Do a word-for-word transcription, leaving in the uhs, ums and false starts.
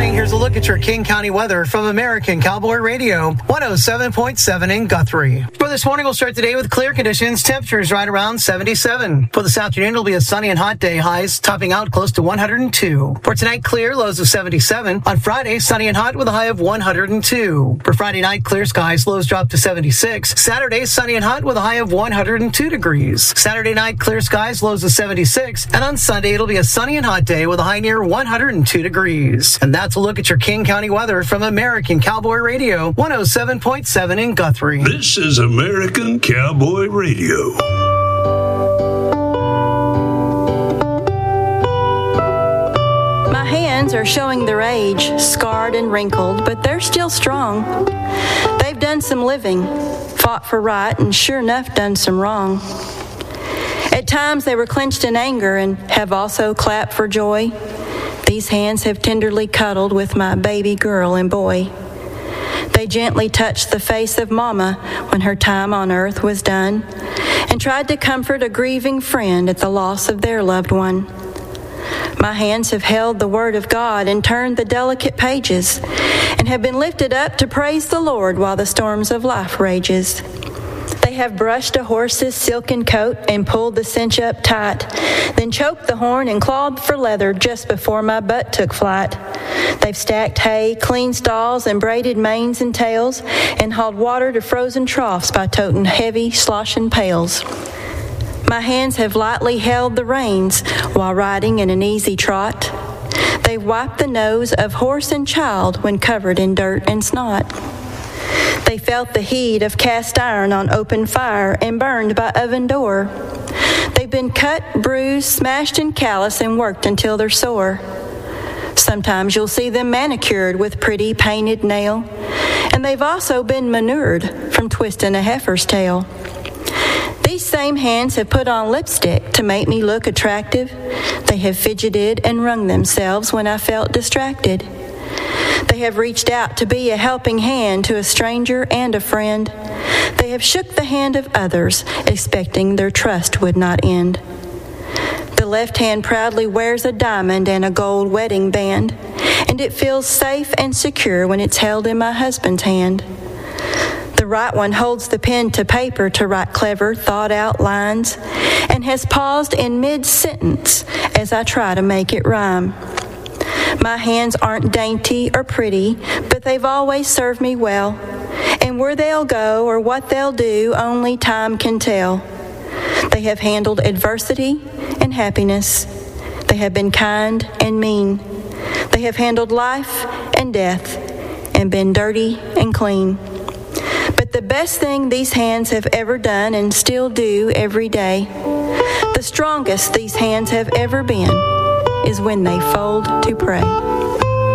morning. Here's a look at your King County weather from American Cowboy Radio, one oh seven point seven in Guthrie. For this morning, we'll start today with clear conditions. Temperatures right around seventy-seven. For this afternoon, it'll be a sunny and hot day. Highs topping out close to one hundred two. For tonight, clear, lows of seventy-seven. On Friday, sunny and hot with a high of one hundred two. For Friday night, clear skies, lows drop to seventy-six. Saturday, sunny and hot with a high of one hundred two degrees. Saturday night, clear skies, lows of seventy-six. And on Sunday, it'll be a sunny and hot day with a high near one hundred two degrees. And that's a look at your King County weather from American Cowboy Radio, one oh seven point seven in Guthrie. This is American Cowboy Radio. My hands are showing their age, scarred and wrinkled, but they're still strong. They've done some living, fought for right, and sure enough done some wrong. At times they were clenched in anger and have also clapped for joy. These hands have tenderly cuddled with my baby girl and boy. They gently touched the face of Mama when her time on earth was done, and tried to comfort a grieving friend at the loss of their loved one. My hands have held the Word of God and turned the delicate pages, and have been lifted up to praise the Lord while the storms of life rages. They have brushed a horse's silken coat and pulled the cinch up tight, then choked the horn and clawed for leather just before my butt took flight. They've stacked hay, cleaned stalls, and braided manes and tails, and hauled water to frozen troughs by toting heavy, sloshing pails. My hands have lightly held the reins while riding in an easy trot. They've wiped the nose of horse and child when covered in dirt and snot. They felt the heat of cast iron on open fire and burned by oven door. They've been cut, bruised, smashed, and calloused and worked until they're sore. Sometimes you'll see them manicured with pretty painted nail, and they've also been manured from twisting a heifer's tail. These same hands have put on lipstick to make me look attractive. They have fidgeted and wrung themselves when I felt distracted. They have reached out to be a helping hand to a stranger and a friend. They have shook the hand of others, expecting their trust would not end. The left hand proudly wears a diamond and a gold wedding band, and it feels safe and secure when it's held in my husband's hand. The right one holds the pen to paper to write clever, thought-out lines, and has paused in mid-sentence as I try to make it rhyme. My hands aren't dainty or pretty, but they've always served me well. And where they'll go or what they'll do, only time can tell. They have handled adversity and happiness. They have been kind and mean. They have handled life and death and been dirty and clean. But the best thing these hands have ever done and still do every day, the strongest these hands have ever been, is when they fold to pray.